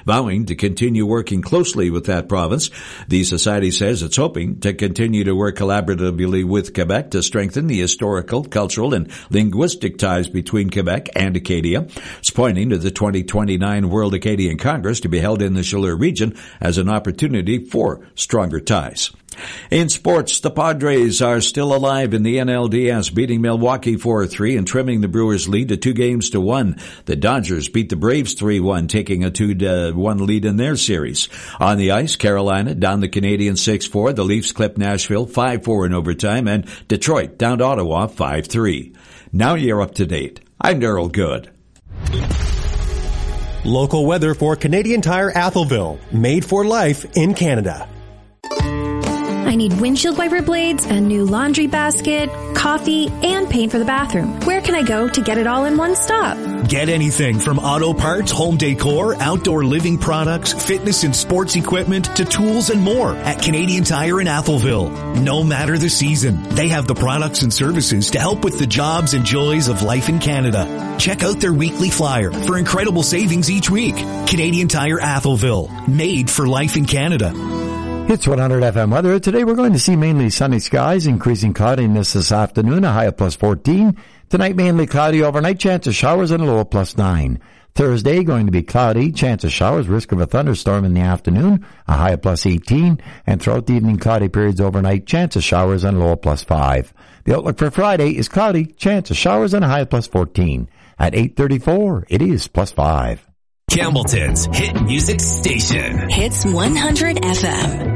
vowing to continue working closely with that province. The Society says it's hoping to continue to work collaboratively with Quebec to strengthen the historical, cultural, and linguistic ties between Quebec and Acadia. It's pointing to the 2029 World Acadian Congress to be held in the Chaleur region as an opportunity for stronger ties. In sports, the Padres are still alive in the NLDS, beating Milwaukee 4-3 and trimming the Brewers' lead to 2-1. The Dodgers beat the Braves 3-1, taking a 2-1 lead in their series. On the ice, Carolina down the Canadiens 6-4. The Leafs clipped Nashville 5-4 in overtime, and Detroit downed Ottawa 5-3. Now you're up to date. I'm Darryl Good. Local weather for Canadian Tire Atholville, made for life in Canada. I need windshield wiper blades, a new laundry basket, coffee, and paint for the bathroom. Where can I go to get it all in one stop? Get anything from auto parts, home decor, outdoor living products, fitness and sports equipment, to tools and more at Canadian Tire in Atholville. No matter the season, they have the products and services to help with the jobs and joys of life in Canada. Check out their weekly flyer for incredible savings each week. Canadian Tire Atholville, made for life in Canada. It's 100 FM weather. Today we're going to see mainly sunny skies, increasing cloudiness this afternoon, a high of plus 14. Tonight mainly cloudy overnight, chance of showers and a low of plus 9. Thursday going to be cloudy, chance of showers, risk of a thunderstorm in the afternoon, a high of plus 18. And throughout the evening, cloudy periods overnight, chance of showers and a low of plus 5. The outlook for Friday is cloudy, chance of showers and a high of plus 14. At 8:34, it is plus 5. Campbellton's hit music station. Hits 100 FM.